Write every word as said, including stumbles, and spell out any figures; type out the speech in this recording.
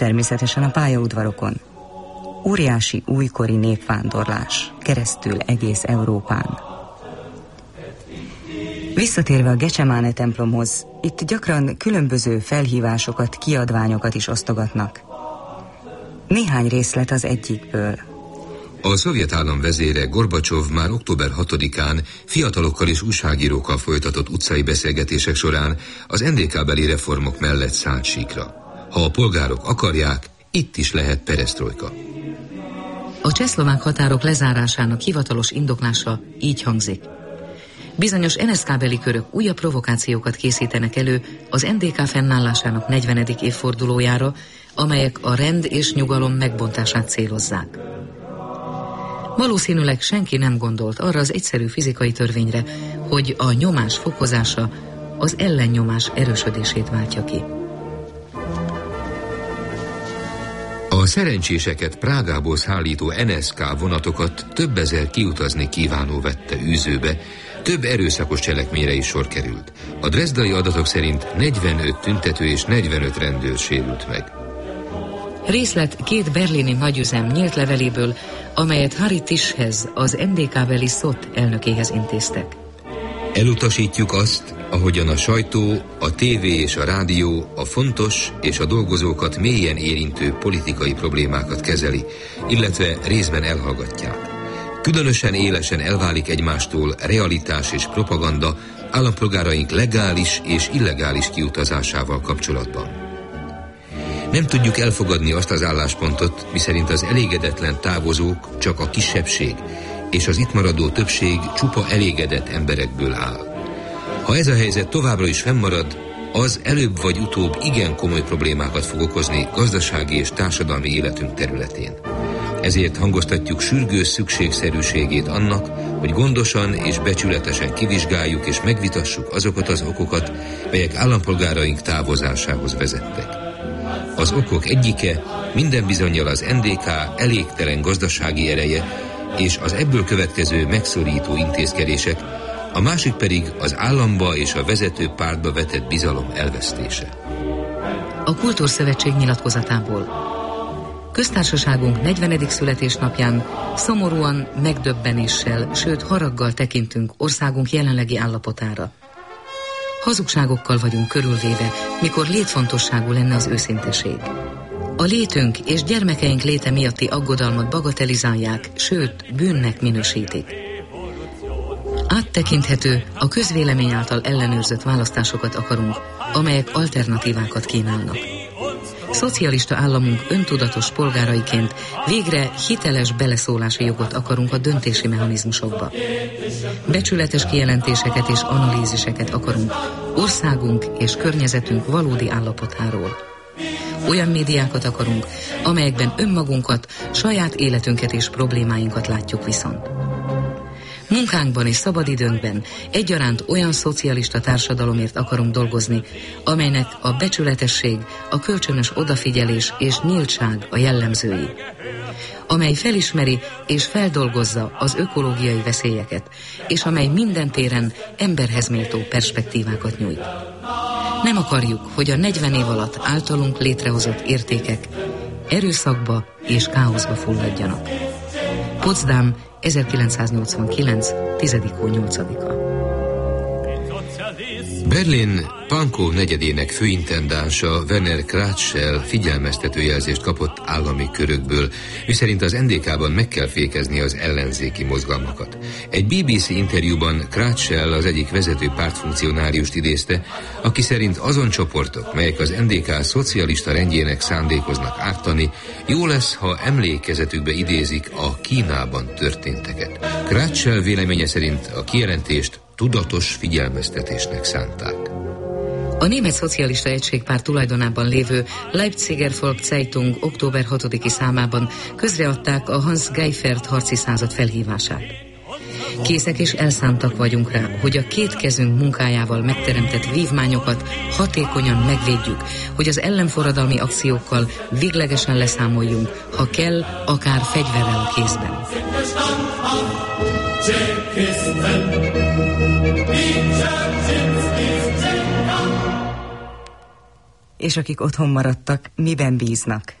természetesen a pályaudvarokon. Óriási újkori népvándorlás, keresztül egész Európán. Visszatérve a Gecsemáne templomhoz, itt gyakran különböző felhívásokat, kiadványokat is osztogatnak. Néhány részlet az egyikből. A szovjet állam vezére Gorbacsov már október hatodikán fiatalokkal és újságírókkal folytatott utcai beszélgetések során az en dé ká-beli reformok mellett szállt síkra. Ha a polgárok akarják, itt is lehet peresztrojka. A csehszlovák határok lezárásának hivatalos indoklása így hangzik. Bizonyos en es ká-beli körök újabb provokációkat készítenek elő az en dé ká fennállásának negyvenedik évfordulójára, amelyek a rend és nyugalom megbontását célozzák. Valószínűleg senki nem gondolt arra az egyszerű fizikai törvényre, hogy a nyomás fokozása az ellennyomás erősödését váltja ki. A szerencséseket Prágából szállító en es ká vonatokat több ezer kiutazni kívánó vette űzőbe, több erőszakos cselekményre is sor került. A drezdai adatok szerint negyvenöt tüntető és negyvenöt rendőr sérült meg. Részlet két berlini nagyüzem nyílt leveléből, amelyet Harry Tischhez, az en dé ká-beli szot elnökéhez intéztek. Elutasítjuk azt, ahogyan a sajtó, a tévé és a rádió a fontos és a dolgozókat mélyen érintő politikai problémákat kezeli, illetve részben elhallgatják. Különösen élesen elválik egymástól realitás és propaganda állampolgáraink legális és illegális kiutazásával kapcsolatban. Nem tudjuk elfogadni azt az álláspontot, miszerint az elégedetlen távozók csak a kisebbség, és az itt maradó többség csupa elégedett emberekből áll. Ha ez a helyzet továbbra is fennmarad, az előbb vagy utóbb igen komoly problémákat fog okozni gazdasági és társadalmi életünk területén. Ezért hangoztatjuk sürgős szükségszerűségét annak, hogy gondosan és becsületesen kivizsgáljuk és megvitassuk azokat az okokat, melyek állampolgáraink távozásához vezettek. Az okok egyike minden bizonnyal az en dé ká elégtelen gazdasági ereje és az ebből következő megszorító intézkedések, a másik pedig az államba és a vezető pártba vetett bizalom elvesztése. A Kultúrszövetség nyilatkozatából. Köztársaságunk negyvenedik születésnapján szomorúan, megdöbbenéssel, sőt haraggal tekintünk országunk jelenlegi állapotára. Hazugságokkal vagyunk körülvéve, mikor létfontosságú lenne az őszinteség. A létünk és gyermekeink léte miatti aggodalmat bagatelizálják, sőt, bűnnek minősítik. Áttekinthető, a közvélemény által ellenőrzött választásokat akarunk, amelyek alternatívákat kínálnak. Szocialista államunk öntudatos polgáraiként végre hiteles beleszólási jogot akarunk a döntési mechanizmusokba. Becsületes kijelentéseket és analíziseket akarunk országunk és környezetünk valódi állapotáról. Olyan médiákat akarunk, amelyekben önmagunkat, saját életünket és problémáinkat látjuk viszont. Munkánkban és szabadidőnkben egyaránt olyan szocialista társadalomért akarunk dolgozni, amelynek a becsületesség, a kölcsönös odafigyelés és nyíltság a jellemzői. Amely felismeri és feldolgozza az ökológiai veszélyeket, és amely minden téren emberhez méltó perspektívákat nyújt. Nem akarjuk, hogy a negyven év alatt általunk létrehozott értékek erőszakba és káoszba fulladjanak. Potsdam, ezerkilencszáznyolcvankilenc. tizedik hó nyolcadika. Berlin Pankow negyedének főintendánsa Werner Kratschel figyelmeztető jelzést kapott állami körökből, miszerint az en dé ká-ban meg kell fékezni az ellenzéki mozgalmakat. Egy bé bé cé interjúban Kratschel az egyik vezető pártfunkcionáriust idézte, aki szerint azon csoportok, melyek az en dé ká szocialista rendjének szándékoznak ártani, jó lesz, ha emlékezetükbe idézik a Kínában történteket. Kratschel véleménye szerint a kijelentést tudatos figyelmeztetésnek szánták. A Német Szocialista Egységpárt tulajdonában lévő Leipziger Volkszeitung október hatodiki számában közreadták a Hans Geifert harci század felhívását. Készek és elszántak vagyunk rá, hogy a két kezünk munkájával megteremtett vívmányokat hatékonyan megvédjük, hogy az ellenforradalmi akciókkal véglegesen leszámoljunk, ha kell, akár fegyverrel a kézben. és akik otthon maradtak, miben bíznak.